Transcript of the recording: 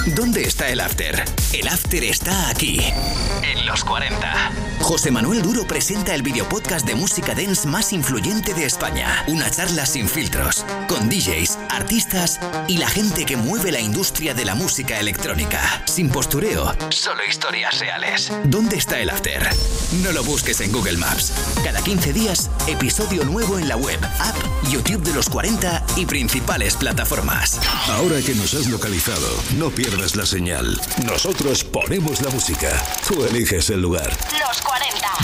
¿Dónde está el after? El after está aquí, en Los 40. José Manuel Duro presenta el videopodcast de música dance más influyente de España. Una charla sin filtros, con DJs, artistas y la gente que mueve la industria de la música electrónica. Sin postureo, solo historias reales. ¿Dónde está el after? No lo busques en Google Maps. Cada 15 días, episodio nuevo en la web, app, YouTube de Los 40 y principales plataformas. Ahora que nos has localizado, no pierdas la señal. Nosotros ponemos la música. Tú eliges el lugar. Los 40.